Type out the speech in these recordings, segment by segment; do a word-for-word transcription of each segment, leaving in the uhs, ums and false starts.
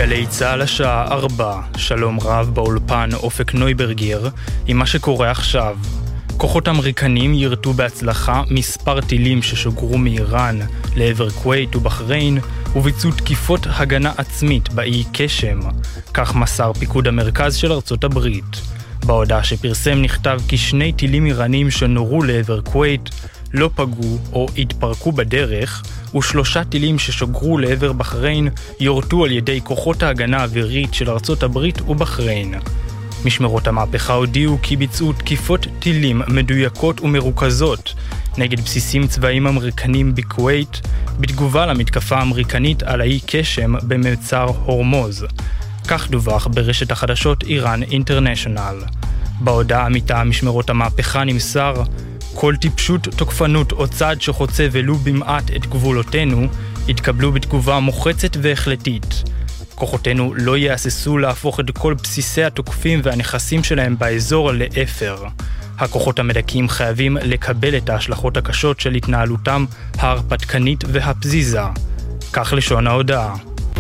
גלי צהל השעה ארבע, שלום רב באולפן אופק נויברגר, עם מה שקורה עכשיו. כוחות אמריקנים ירתו בהצלחה מספר טילים ששוגרו מאיראן לעבר כווית ובחריין, וביצעו תקיפות הגנה עצמית באי קשם, כך מסר פיקוד המרכז של ארצות הברית. בהודעה שפרסם נכתב כי שני טילים איראנים שנורו לעבר כווית לא פגעו או התפרקו בדרך, ושלושה טילים ששוגרו לעבר בחריין יורטו על ידי כוחות ההגנה האווירית של ארצות הברית ובחריין. משמרות המהפכה הודיעו כי ביצעו תקיפות טילים מדויקות ומרוכזות נגד בסיסים צבאיים אמריקנים בכווית, בתגובה למתקפה האמריקנית על האי קשם במצר הורמוז. כך דווח ברשת החדשות איראן אינטרנשיונל. בהודעה מטעם משמרות המהפכה נמסר, כל טיפשות, תוקפנות או צעד שחוצה ולו במעט את גבולותינו, התקבלו בתגובה מוחצת והחלטית. כוחותינו לא יאססו להפוך את כל בסיסי התוקפים והנכסים שלהם באזור לאפר. הכוחות המדכאים חייבים לקבל את ההשלכות הקשות של התנהלותם ההרפתקנית והפזיזה. כך לשון ההודעה.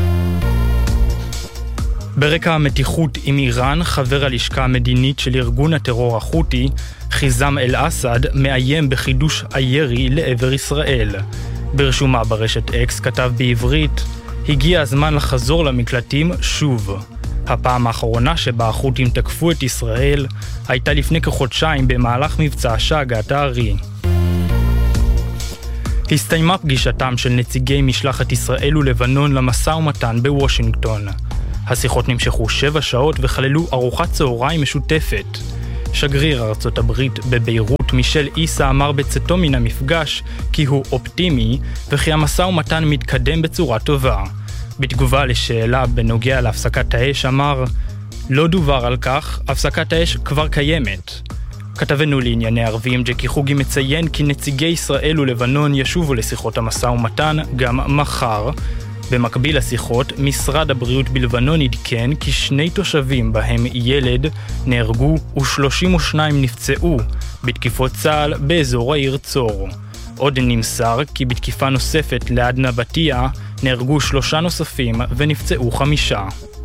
ברקע המתיחות עם איראן, חבר הלשכה המדינית של ארגון הטרור החותי, חיזם אל-אסד, מאיים בחידוש הירי לעבר ישראל. ברשומה ברשת אקס כתב בעברית, הגיע הזמן לחזור למקלטים שוב. הפעם האחרונה שבה החותים תקפו את ישראל הייתה לפני כחודשיים במהלך מבצע שאגת הארי. הסתיימה פגישתם של נציגי משלחת ישראל ולבנון למשא ומתן בוושינגטון. השיחות נמשכו שבע שעות וכללו ארוחת צהריים משותפת. שגריר ארצות הברית בביירות מישל איסה אמר בצאתו מן המפגש כי הוא אופטימי וכי המשא ומתן מתקדם בצורה טובה. בתגובה לשאלה בנוגע להפסקת האש אמר, לא דובר על כך, הפסקת האש כבר קיימת. כתבנו לענייני ערבים ג'קי חוגי מציין כי נציגי ישראל ולבנון ישובו לשיחות המשא ומתן גם מחר. במקביל לשיחות, משרד הבריאות בלבנון עדכן כי שני תושבים בהם ילד נהרגו ו-שלושים ושניים נפצעו בתקיפות צה"ל באזור העיר צור. עוד נמסר כי בתקיפה נוספת ליד נבטיה נהרגו שלושה נוספים ונפצעו חמישה.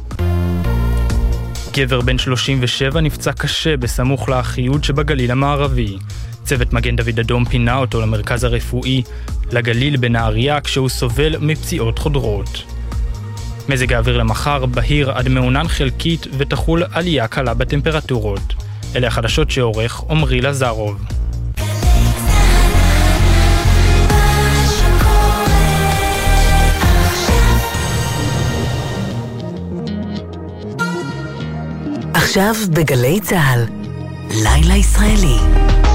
גבר בן שלושים ושבע נפצע קשה בסמוך לאחיוד שבגליל המערבי. צוות מגן דוד אדום פינה אותו למרכז הרפואי לגליל בנהריה כשהוא סובל מפציעות חודרות. מזג האוויר למחר בהיר עד מעונן חלקית ותחול עלייה קלה בטמפרטורות. אלה החדשות שעורך עומרי לזרוב. עכשיו בגלי צהל, לילה ישראלי.